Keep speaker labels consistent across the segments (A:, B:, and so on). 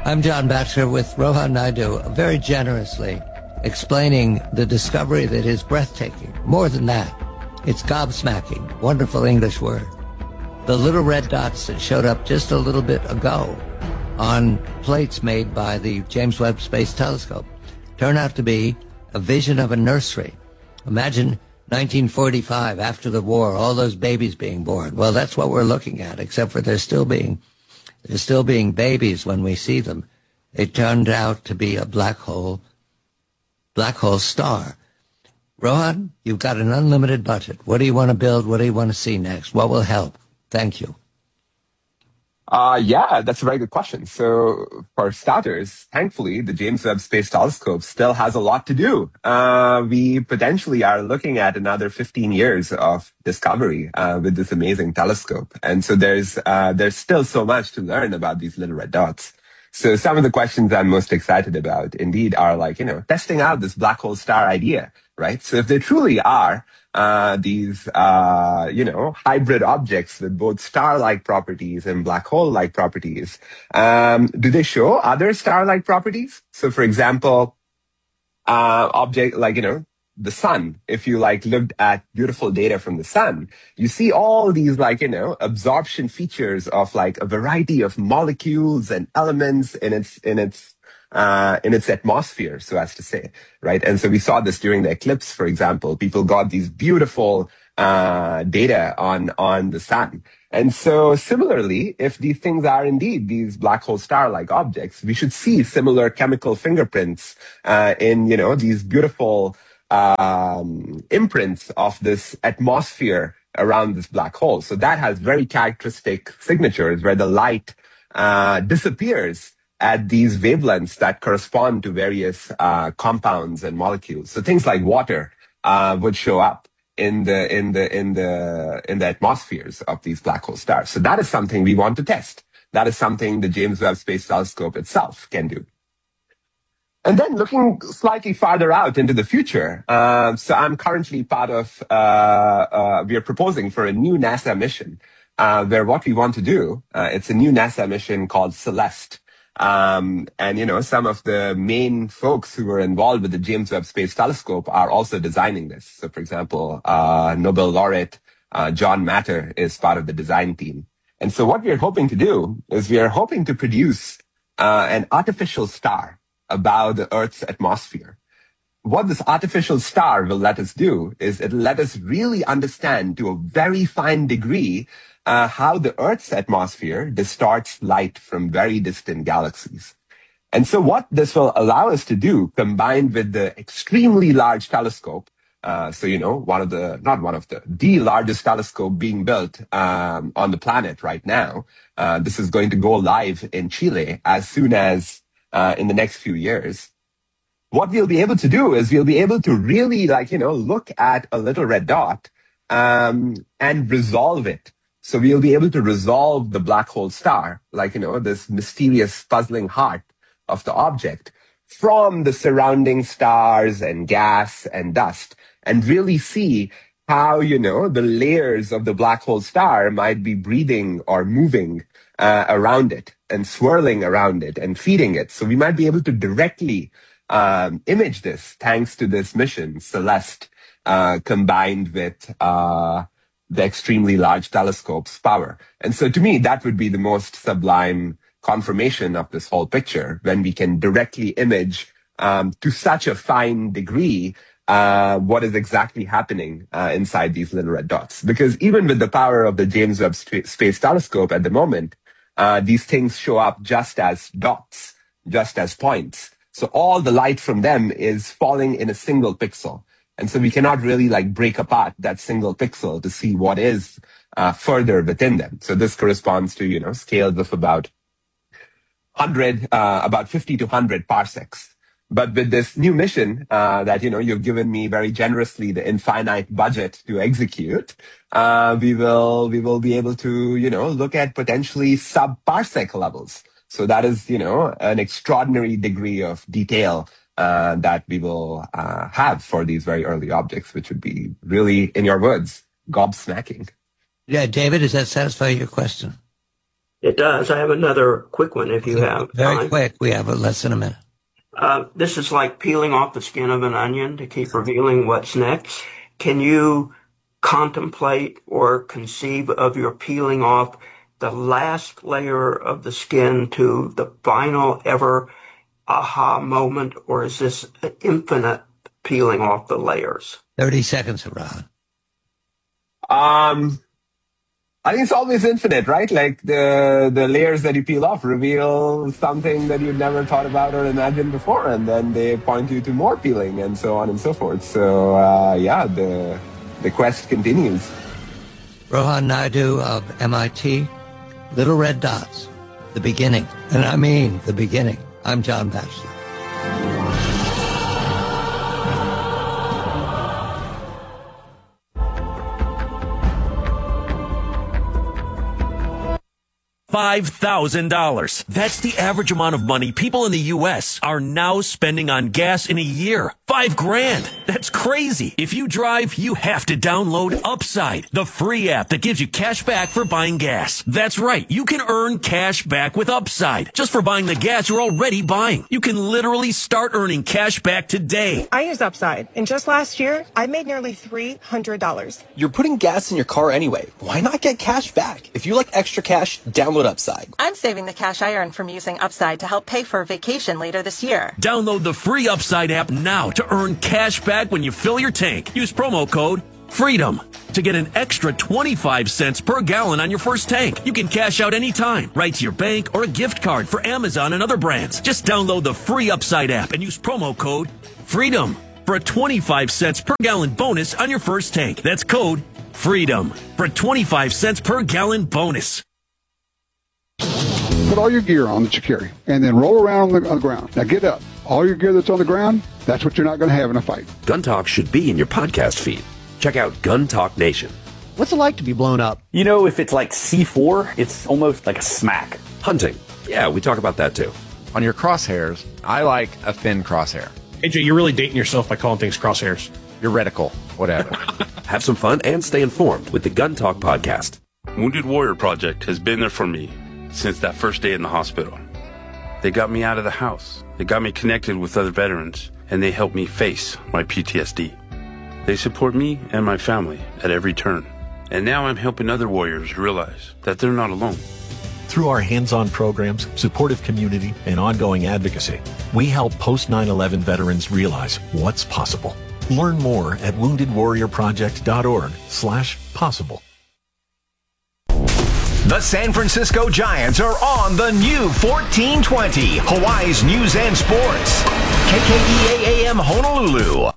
A: I'm John Batchelor with Rohan Naidu, very generously explaining the discovery that is breathtaking. More than that, it's gobsmacking, wonderful English word. The little red dots that showed up just a little bit ago on plates made by the James Webb Space Telescope turn out to be a vision of a nursery. Imagine 1945, after the war, all those babies being born. Well, that's what we're looking at, except for they're still being babies when we see them. It turned out to be a black hole star. Rohan, you've got an unlimited budget. What do you want to build? What do you want to see next? What will help? Thank you.
B: Yeah, that's a very good question. So for starters, thankfully, the James Webb Space Telescope still has a lot to do. We potentially are looking at another 15 years of discovery with this amazing telescope. And so there's still so much to learn about these little red dots. So some of the questions I'm most excited about indeed are testing out this black hole star idea, right? So if they truly are these hybrid objects with both star-like properties and black hole-like properties, do they show other star-like properties? So for example, object the sun, if you looked at beautiful data from the sun, you see all these absorption features of a variety of molecules and elements in its atmosphere, so as to say, right? And so we saw this during the eclipse, for example. People got these beautiful data on the sun. And so similarly, if these things are indeed these black hole star-like objects, we should see similar chemical fingerprints in these beautiful imprints of this atmosphere around this black hole. So that has very characteristic signatures where the light disappears at these wavelengths that correspond to various compounds and molecules. So things like water would show up in the atmospheres of these black hole stars. So that is something we want to test. That is something the James Webb Space Telescope itself can do. And then looking slightly farther out into the future, so I'm currently part of, we are proposing for a new NASA mission, where what we want to do, it's a new NASA mission called Celeste. And some of the main folks who were involved with the James Webb Space Telescope are also designing this. So for example, Nobel laureate, John Matter is part of the design team. And so what we are hoping to do is we are hoping to produce, an artificial star about the Earth's atmosphere. What this artificial star will let us do is it'll let us really understand to a very fine degree how the Earth's atmosphere distorts light from very distant galaxies. And so what this will allow us to do, combined with the extremely large telescope, the largest telescope being built on the planet right now. This is going to go live in Chile as soon as in the next few years. What we'll be able to do is we'll be able to really look at a little red dot and resolve it. So we'll be able to resolve the black hole star, this mysterious puzzling heart of the object from the surrounding stars and gas and dust, and really see how, the layers of the black hole star might be breathing or moving around it and swirling around it and feeding it. So we might be able to directly image this thanks to this mission, Celeste, combined with the extremely large telescope's power. And so to me, that would be the most sublime confirmation of this whole picture, when we can directly image to such a fine degree what is exactly happening inside these little red dots. Because even with the power of the James Webb Space Telescope at the moment, these things show up just as dots, just as points. So all the light from them is falling in a single pixel. And so we cannot really break apart that single pixel to see what is further within them. So this corresponds to, scales of about 50 to 100 parsecs. But with this new mission that, you've given me very generously the infinite budget to execute, we will be able to, look at potentially sub-parsec levels. So that is, an extraordinary degree of detail that we will have for these very early objects, which would be really, in your words, gobsmacking.
A: Yeah, David, does that satisfy your question?
C: It does. I have another quick one if you have
A: Very
C: time.
A: quick. We have less than a minute.
C: This is like peeling off the skin of an onion to keep revealing what's next. Can you contemplate or conceive of your peeling off the last layer of the skin to the final ever aha moment, or is this an infinite peeling off the layers?
A: 30 seconds, Ron.
B: I think it's always infinite, right? Like the layers that you peel off reveal something that you've never thought about or imagined before, and then they point you to more peeling, and so on and so forth. So yeah, the quest continues.
A: Rohan Naidu of MIT, Little Red Dots, the beginning. And I mean the beginning. I'm John Batchelor.
D: $5,000. That's the average amount of money people in the U.S. are now spending on gas in a year. $5,000. That's crazy. If you drive, you have to download Upside, the free app that gives you cash back for buying gas. That's right. You can earn cash back with Upside just for buying the gas you're already buying. You can literally start earning cash back today.
E: I use Upside, and just last year, I made nearly $300.
F: You're putting gas in your car anyway. Why not get cash back? If you like extra cash, download Upside.
E: I'm saving the cash I earned from using Upside to help pay for a vacation later this year.
D: Download the free Upside app now to earn cash back when you fill your tank. Use promo code FREEDOM to get an extra 25 cents per gallon on your first tank. You can cash out anytime, right to your bank or a gift card for Amazon and other brands. Just download the free Upside app and use promo code FREEDOM for a 25 cents per gallon bonus on your first tank. That's code FREEDOM for a 25 cents per gallon bonus.
G: Put all your gear on that you carry, and then roll around on the ground. Now get up. All your gear that's on the ground, that's what you're not going to have in a fight.
H: Gun Talk should be in your podcast feed. Check out Gun Talk Nation.
I: What's it like to be blown up?
J: You know, if it's like C4, it's almost like a smack.
H: Hunting. Yeah, we talk about that too.
K: On your crosshairs, I like a thin crosshair.
L: AJ, you're really dating yourself by calling things crosshairs.
K: Your reticle, whatever.
H: Have some fun and stay informed with the Gun Talk podcast.
M: Wounded Warrior Project has been there for me since that first day in the hospital. They got me out of the house. They got me connected with other veterans, and they helped me face my PTSD. They support me and my family at every turn. And now I'm helping other warriors realize that they're not alone.
N: Through our hands-on programs, supportive community, and ongoing advocacy, we help post 9/11 veterans realize what's possible. Learn more at woundedwarriorproject.org/possible.
O: The San Francisco Giants are on the new 1420, Hawaii's news and sports. KKEA AM Honolulu.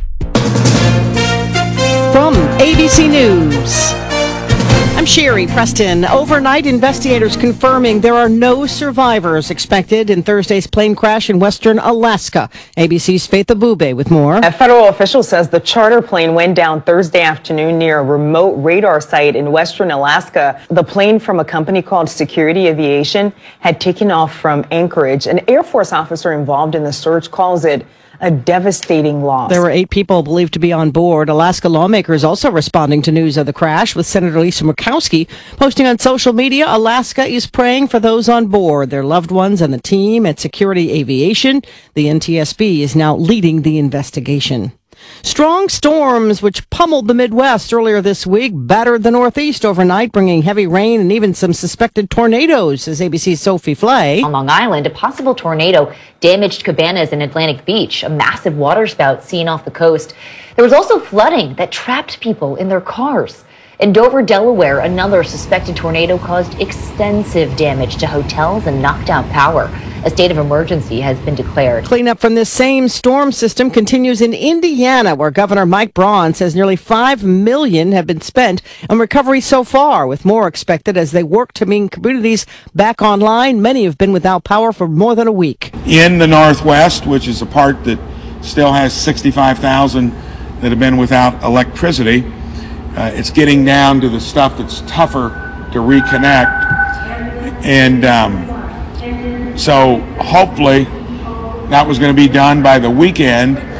P: From ABC News, I'm Sherry Preston. Overnight, investigators confirming there are no survivors expected in Thursday's plane crash in western Alaska. ABC's Faith Abube with more.
Q: A federal official says the charter plane went down Thursday afternoon near a remote radar site in western Alaska. The plane from a company called Security Aviation had taken off from Anchorage. An Air Force officer involved in the search calls it a devastating loss.
P: There were 8 people believed to be on board. Alaska lawmakers also responding to news of the crash, with Senator Lisa Murkowski posting on social media, Alaska is praying for those on board, their loved ones, and the team at Security Aviation. The NTSB is now leading the investigation. Strong storms which pummeled the Midwest earlier this week battered the Northeast overnight, bringing heavy rain and even some suspected tornadoes, says ABC's Sophie Flay.
R: On Long Island, a possible tornado damaged cabanas in Atlantic Beach, a massive waterspout seen off the coast. There was also flooding that trapped people in their cars. In Dover, Delaware, another suspected tornado caused extensive damage to hotels and knocked out power. A state of emergency has been declared.
P: Cleanup from this same storm system continues in Indiana, where Governor Mike Braun says nearly $5 million have been spent on recovery so far, with more expected as they work to bring communities back online. Many have been without power for more than a week.
S: In the Northwest, which is a part that still has 65,000 that have been without electricity, it's getting down to the stuff that's tougher to reconnect. And so hopefully that was going to be done by the weekend.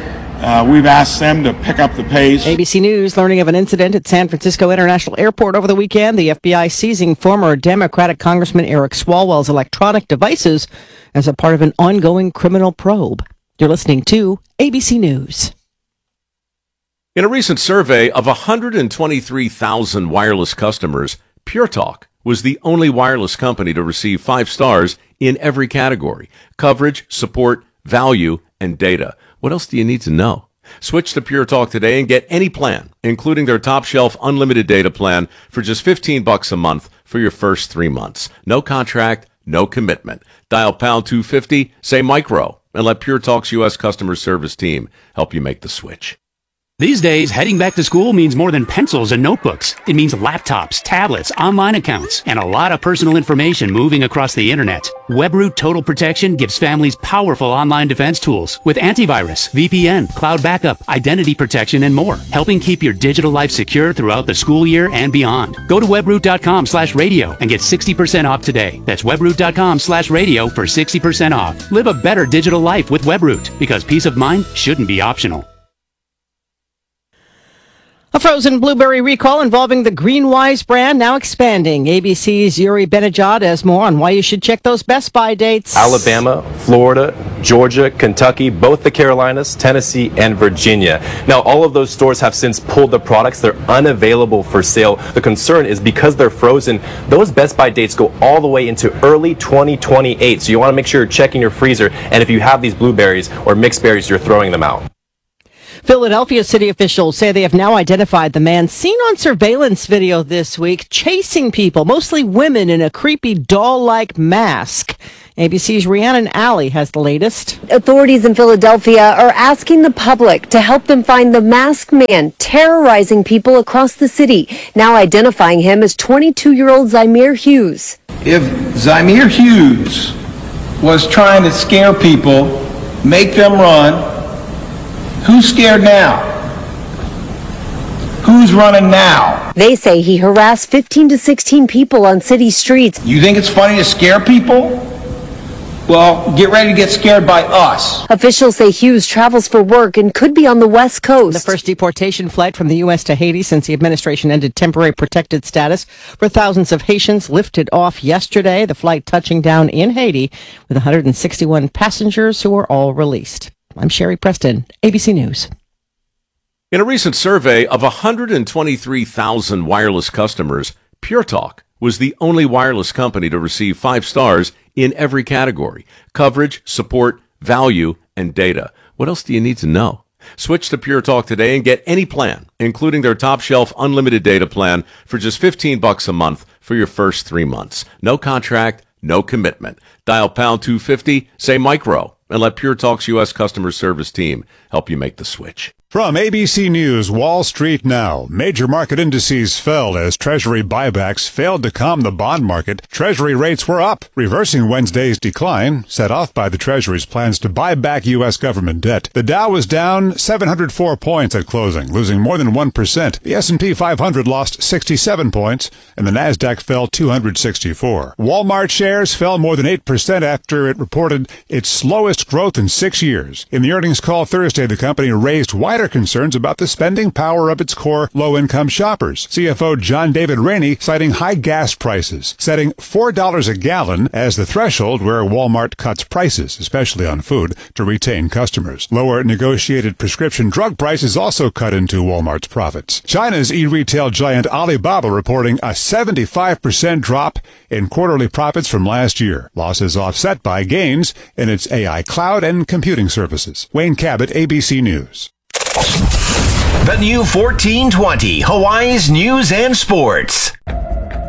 S: We've asked them to pick up the pace.
P: ABC News learning of an incident at San Francisco International Airport over the weekend. The FBI seizing former Democratic Congressman Eric Swalwell's electronic devices as a part of an ongoing criminal probe. You're listening to ABC News.
H: In a recent survey of 123,000 wireless customers, Pure Talk was the only wireless company to receive 5 stars in every category: coverage, support, value, and data. What else do you need to know? Switch to Pure Talk today and get any plan, including their top shelf unlimited data plan, for just $15 a month for your first 3 months. No contract, no commitment. Dial pound 250, say micro, and let Pure Talk's U.S. customer service team help you make the switch.
T: These days, heading back to school means more than pencils and notebooks. It means laptops, tablets, online accounts, and a lot of personal information moving across the internet. WebRoot Total Protection gives families powerful online defense tools with antivirus, VPN, cloud backup, identity protection, and more, helping keep your digital life secure throughout the school year and beyond. Go to webroot.com/radio and get 60% off today. That's webroot.com/radio for 60% off. Live a better digital life with WebRoot, because peace of mind shouldn't be optional.
P: A frozen blueberry recall involving the Greenwise brand now expanding. ABC's Yuri Benajad has more on why you should check those Best Buy dates.
U: Alabama, Florida, Georgia, Kentucky, both the Carolinas, Tennessee, and Virginia. Now, all of those stores have since pulled the products. They're unavailable for sale. The concern is because they're frozen, those Best Buy dates go all the way into early 2028. So you want to make sure you're checking your freezer, and if you have these blueberries or mixed berries, you're throwing them out.
P: Philadelphia city officials say they have now identified the man seen on surveillance video this week chasing people, mostly women, in a creepy doll-like mask. ABC's Rhiannon Alley has the latest.
V: Authorities in Philadelphia are asking the public to help them find the masked man terrorizing people across the city, now identifying him as 22-year-old Zymir Hughes.
W: If Zymir Hughes was trying to scare people, make them run, who's scared now? Who's running now?
V: They say he harassed 15 to 16 people on city streets.
W: You think it's funny to scare people? Well, get ready to get scared by us.
V: Officials say Hughes travels for work and could be on the West Coast.
P: The first deportation flight from the U.S. to Haiti since the administration ended temporary protected status for thousands of Haitians lifted off yesterday. The flight touching down in Haiti with 161 passengers who were all released. I'm Sherry Preston, ABC News.
H: In a recent survey of 123,000 wireless customers, Pure Talk was the only wireless company to receive 5 stars in every category: coverage, support, value, and data. What else do you need to know? Switch to Pure Talk today and get any plan, including their top shelf unlimited data plan, for just $15 a month for your first 3 months. No contract, no commitment. Dial pound 250, say micro, and let Pure Talk's U.S. customer service team help you make the switch.
X: From ABC News, Wall Street now. Major market indices fell as Treasury buybacks failed to calm the bond market. Treasury rates were up, reversing Wednesday's decline, set off by the Treasury's plans to buy back U.S. government debt. The Dow was down 704 points at closing, losing more than 1%. The S&P 500 lost 67 points, and the Nasdaq fell 264. Walmart shares fell more than 8% after it reported its slowest growth in 6 years. In the earnings call Thursday, the company raised wider concerns about the spending power of its core low-income shoppers. CFO John David Rainey citing high gas prices, setting $4 a gallon as the threshold where Walmart cuts prices, especially on food, to retain customers. Lower negotiated prescription drug prices also cut into Walmart's profits. China's e-retail giant Alibaba reporting a 75% drop in quarterly profits from last year. Losses offset by gains in its AI cloud and computing services. Wayne Cabot, ABC News.
O: The new 1420, Hawaii's News and Sports.